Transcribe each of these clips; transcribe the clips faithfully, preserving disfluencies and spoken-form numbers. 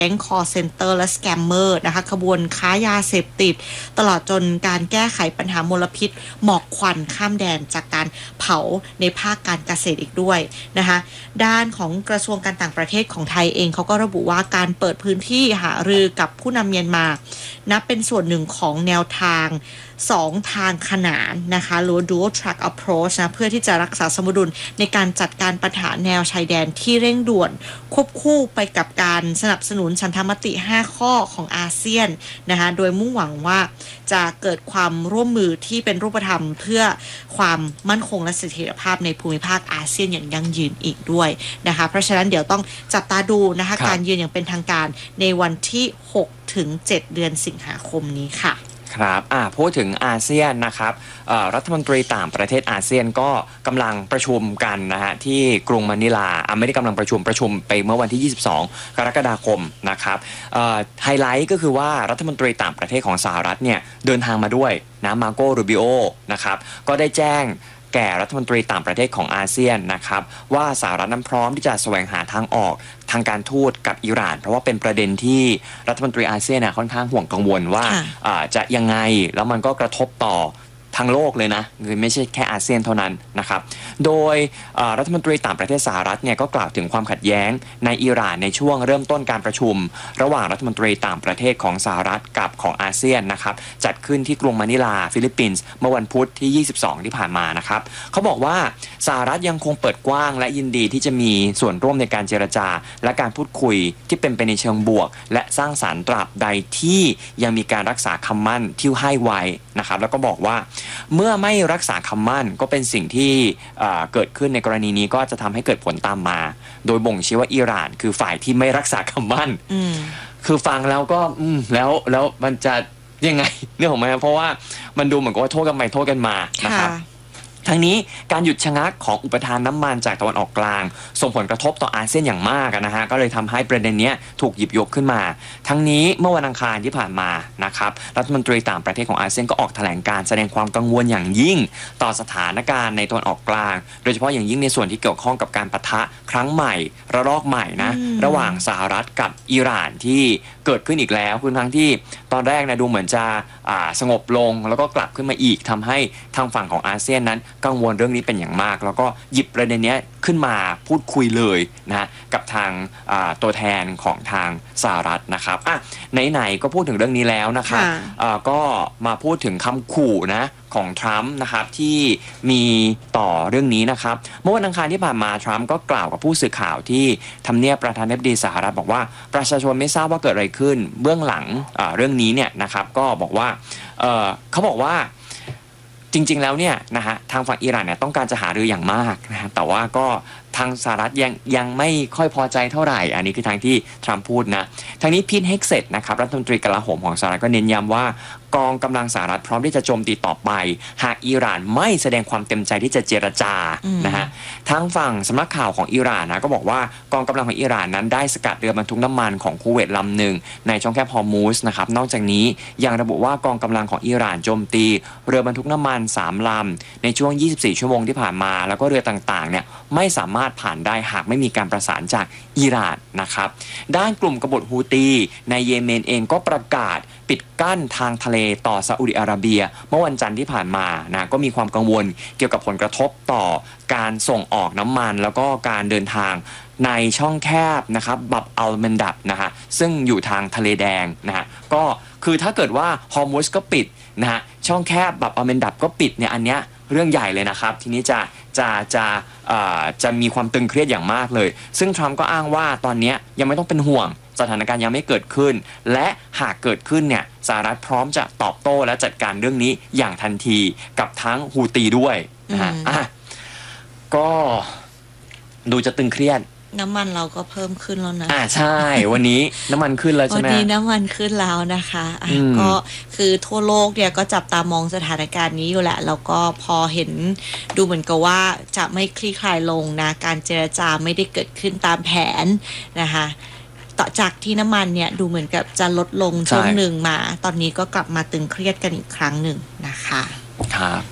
แก๊ง call center และ scammer นะคะขบวนค้ายาเสพติดตลอดจนการแก้ไขปัญหามลพิษหมอกควันข้ามแดนจากการเผาในภาคการเกษตรอีกด้วยนะคะด้านของกระทรวงการต่างประเทศของไทยเองเขาก็ระบุว่าการเปิดพื้นที่หารือกับผู้นำเมียนมานับเป็นส่วนหนึ่งของแนวทางสองทางขนานนะคะหรือ dual track approach นะเพื่อที่จะรักษาสมดุลในการจัดการปัญหาแนวชายแดนที่เร่งด่วนควบคู่ไปกับการสนับสนุนฉันทามติห้าข้อของอาเซียนนะคะโดยมุ่งหวังว่าจะเกิดความร่วมมือที่เป็นรูปธรรมเพื่อความมั่นคงและเสถียรภาพในภูมิภาคอาเซียนอย่างยั่งยืนอีกด้วยนะคะเพราะฉะนั้นเดี๋ยวต้องจับตาดูนะคะการยืนอย่างเป็นทางการในวันที่หกถึงเจ็ดเดือนสิงหาคมนี้ค่ะครับอ่าพูดถึงอาเซียนนะครับรัฐมนตรีต่างประเทศอาเซียนก็กำลังประชุมกันนะฮะที่กรุงมะนิลาอ่าไม่ได้กำลังประชุมประชุมไปเมื่อวันที่ยี่สิบสองกรกฎาคมนะครับไฮไลท์ก็คือว่ารัฐมนตรีต่างประเทศของสหรัฐเนี่ยเดินทางมาด้วยนะมาโกรูบิโอนะครับก็ได้แจ้งแก่รัฐมนตรีต่างประเทศของอาเซียนนะครับว่าสหรัฐนั้นพร้อมที่จะแสวงหาทางออกทางการทูตกับอิหร่านเพราะว่าเป็นประเด็นที่รัฐมนตรีอาเซียนนะค่อนข้างห่วงกังวลว่าจะยังไงแล้วมันก็กระทบต่อทั้งโลกเลยนะคือไม่ใช่แค่อาเซียนเท่านั้นนะครับโดยรัฐมนตรีต่างประเทศสหรัฐเนี่ยก็กล่าวถึงความขัดแย้งในอิหร่านในช่วงเริ่มต้นการประชุมระหว่างรัฐมนตรีต่างประเทศของสหรัฐกับของอาเซียนนะครับจัดขึ้นที่กรุงมะนิลาฟิลิปปินส์เมื่อวันพุธที่ยี่สิบสองที่ผ่านมานะครับเขาบอกว่าสหรัฐยังคงเปิดกว้างและยินดีที่จะมีส่วนร่วมในการเจรจาและการพูดคุยที่เป็นไปในเชิงบวกและสร้างสรรค์ตราบใดที่ยังมีการรักษาคำมั่นที่ให้ไว้นะครับแล้วก็บอกว่าเมื่อไม่รักษาคำมั่นก็เป็นสิ่งที่เกิดขึ้นในกรณีนี้ก็จะทำให้เกิดผลตามมาโดยบ่งชี้ว่าอิหร่านคือฝ่ายที่ไม่รักษาคำมั่นคือฟังแล้วก็แล้วแล้วมันจะยังไงเรื่องของมันเพราะว่ามันดูเหมือนกับว่าโทษกันไปโทษกันมานะครับทั้งนี้การหยุดชะงักของอุปทานน้ำมันจากตะวันออกกลางส่งผลกระทบต่ออาเซียนอย่างมากนะฮะก็เลยทำให้ประเด็นนี้ถูกหยิบยกขึ้นมาทั้งนี้เมื่อวันอังคารที่ผ่านมานะครับรัฐมนตรีต่างประเทศของอาเซียนก็ออกแถลงการแสดงความกังวลอย่างยิ่งต่อสถานการณ์ในตะวันออกกลางโดยเฉพาะอย่างยิ่งในส่วนที่เกี่ยวข้องกับการปะทะครั้งใหม่ระลอกใหม่นะระหว่างสหรัฐกับอิหร่านที่เกิดขึ้นอีกแล้วคือทั้งที่ตอนแรกนะดูเหมือนจะสงบลงแล้วก็กลับขึ้นมาอีกทำให้ทางฝั่งของอาเซียนนั้นกังวลเรื่องนี้เป็นอย่างมากแล้วก็หยิบประเด็นนี้ขึ้นมาพูดคุยเลยนะกับทางตัวแทนของทางสหรัฐนะครับอ่ะไหนๆก็พูดถึงเรื่องนี้แล้วนะครับก็มาพูดถึงคำขู่นะของทรัมป์นะครับที่มีต่อเรื่องนี้นะครับเมื่อวันอังคารที่ผ่านมาทรัมป์ก็กล่าวกับผู้สื่อข่าวที่ทำเนียบประธานาธิบดีสหรัฐบอกว่าประชาชนไม่ทราบว่าเกิดอะไรขึ้นเบื้องหลังเรื่องนี้เนี่ยนะครับก็บอกว่าเขาบอกว่าจริงๆแล้วเนี่ยนะฮะทางฝั่งอิหร่านเนี่ยต้องการจะหารืออย่างมากนะฮะแต่ว่าก็ทางสหรัฐยังยังไม่ค่อยพอใจเท่าไหร่อันนี้คือทางที่ทรัมป์พูดนะทางนี้พีทเฮกเซตนะครับรัฐมนตรีกลาโหมของสหรัฐก็เน้นย้ำว่ากองกำลังสหรัฐพร้อมที่จะโจมตีต่อไปหากอิหร่านไม่แสดงความเต็มใจที่จะเจรจานะฮะทางฝั่งสำนักข่าวของอิหร่านนะก็บอกว่ากองกำลังของอิหร่านนั้นได้สกัดเรือบรรทุกน้ำมันของคูเวตลำหนึ่งในช่องแคบฮอร์มูซนะครับนอกจากนี้ยังระบุว่ากองกำลังของอิหร่านโจมตีเรือบรรทุกน้ำมันสามลำในช่วงยี่สิบสี่ชั่วโมงที่ผ่านมาแล้วก็เรือต่างๆเนี่ยไม่สามารถผ่านได้หากไม่มีการประสานจากอิหร่านนะครับด้านกลุ่มกบฏฮูตีในเยเมนเองก็ประกาศปิดกั้นทางทะเลต่อซาอุดิอาระเบียเมื่อวันจันทร์ที่ผ่านมานะก็มีความกังวลเกี่ยวกับผลกระทบต่อการส่งออกน้ำมันแล้วก็การเดินทางในช่องแคบนะครับบับอัลเมนดับนะฮะซึ่งอยู่ทางทะเลแดงนะฮะก็คือถ้าเกิดว่าฮอร์มุซก็ปิดนะฮะช่องแคบบับอัลเมนดับก็ปิดเนี่ยอันเนี้ยเรื่องใหญ่เลยนะครับทีนี้จะจะจะจะมีความตึงเครียดอย่างมากเลยซึ่งทรัมป์ก็อ้างว่าตอนนี้ยังไม่ต้องเป็นห่วงสถานการณ์ยังไม่เกิดขึ้นและหากเกิดขึ้นเนี่ยสหรัฐพร้อมจะตอบโต้และจัดการเรื่องนี้อย่างทันทีกับทั้งฮูตีด้วยนะฮะอ่ะก็ดูจะตึงเครียดน้ำมันเราก็เพิ่มขึ้นแล้วนะอ่าใช่วันนี้น้ำมันขึ้นแล้วใช่ไหมวันนี้น้ำมันขึ้นแล้วนะคะอ่ะก็คือทั่วโลกเนี่ยก็จับตามองสถานการณ์นี้อยู่แหละแล้วก็พอเห็นดูเหมือนกับว่าจะไม่คลี่คลายลงนะการเจรจาไม่ได้เกิดขึ้นตามแผนนะคะต่อจากที่น้ำมันเนี่ยดูเหมือนกับจะลดลงช่วงหนึ่งมาตอนนี้ก็กลับมาตึงเครียดกันอีกครั้งหนึ่งนะคะครับอ่ะ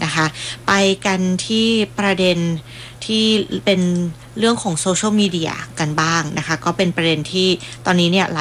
นะคะ ไปกันที่ประเด็นที่เป็นเรื่องของโซเชียลมีเดียกันบ้างนะคะก็เป็นประเด็นที่ตอนนี้เนี่ย